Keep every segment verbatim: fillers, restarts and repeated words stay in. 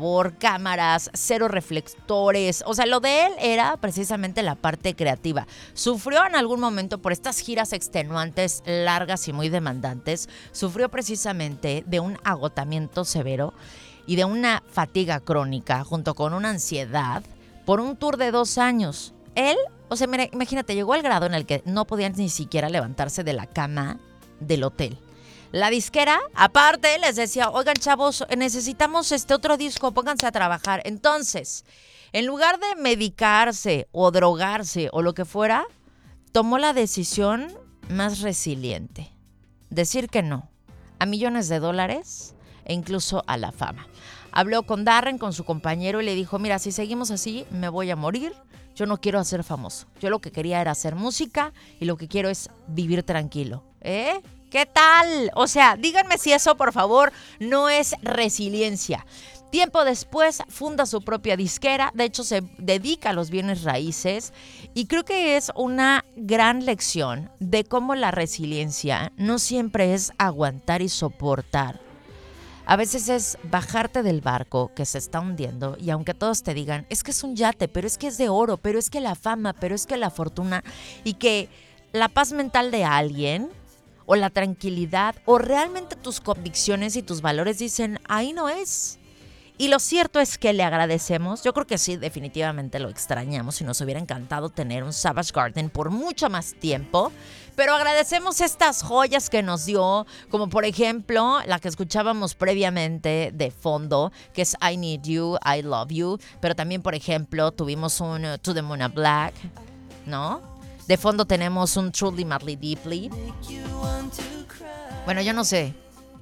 favor, cámaras, cero reflectores. O sea, lo de él era precisamente la parte creativa. Sufrió en algún momento por estas giras extenuantes, largas y muy demandantes. Sufrió precisamente de un agotamiento severo y de una fatiga crónica junto con una ansiedad por un tour de dos años. Él, o sea, mira, imagínate, llegó al grado en el que no podía ni siquiera levantarse de la cama del hotel. La disquera, aparte, les decía, oigan, chavos, necesitamos este otro disco, pónganse a trabajar. Entonces, en lugar de medicarse o drogarse o lo que fuera, tomó la decisión más resiliente. Decir que no a millones de dólares e incluso a la fama. Habló con Darren, con su compañero, y le dijo, mira, si seguimos así, me voy a morir. Yo no quiero ser famoso. Yo lo que quería era hacer música y lo que quiero es vivir tranquilo. ¿Eh? ¿Qué tal? O sea, díganme si eso, por favor, no es resiliencia. Tiempo después funda su propia disquera, de hecho se dedica a los bienes raíces y creo que es una gran lección de cómo la resiliencia no siempre es aguantar y soportar. A veces es bajarte del barco que se está hundiendo y aunque todos te digan, es que es un yate, pero es que es de oro, pero es que la fama, pero es que la fortuna y que la paz mental de alguien o la tranquilidad o realmente tus convicciones y tus valores dicen, ahí no es. Y lo cierto es que le agradecemos, yo creo que sí, definitivamente lo extrañamos y nos hubiera encantado tener un Savage Garden por mucho más tiempo, pero agradecemos estas joyas que nos dio, como por ejemplo la que escuchábamos previamente de fondo, que es I Need You, I Love You, pero también por ejemplo tuvimos un uh, To the Moon and Black, ¿no? De fondo tenemos un Truly Madly Deeply. Bueno, yo no sé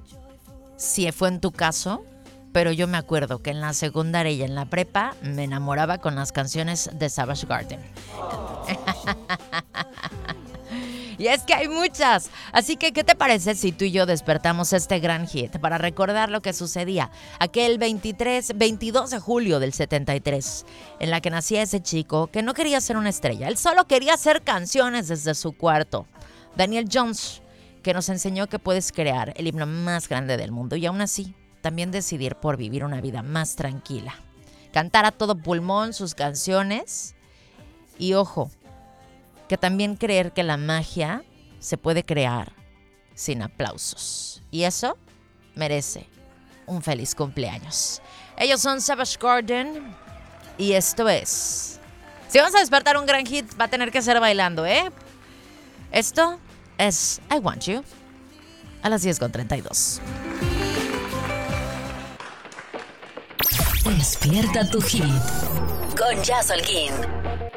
si fue en tu caso, pero yo me acuerdo que en la secundaria y en la prepa me enamoraba con las canciones de Savage Garden. Y es que hay muchas. Así que, ¿qué te parece si tú y yo despertamos este gran hit para recordar lo que sucedía aquel veintitrés, veintidós de julio del setenta y tres, en la que nacía ese chico que no quería ser una estrella, él solo quería hacer canciones desde su cuarto. Daniel Johns, que nos enseñó que puedes crear el himno más grande del mundo y aún así también decidir por vivir una vida más tranquila. Cantar a todo pulmón sus canciones y ojo, que también creer que la magia se puede crear sin aplausos. Y eso merece un feliz cumpleaños. Ellos son Savage Garden y esto es... Si vamos a despertar un gran hit, va a tener que ser bailando, ¿eh? Esto es I Want You a las diez con treinta y dos. Despierta tu hit con Jazz Holguín.